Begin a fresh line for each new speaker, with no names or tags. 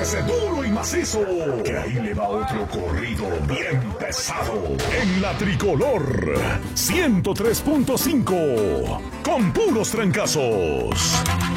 Prepárese duro y macizo, que ahí le va otro corrido bien pesado. En la Tricolor 103.5, con puros trancazos.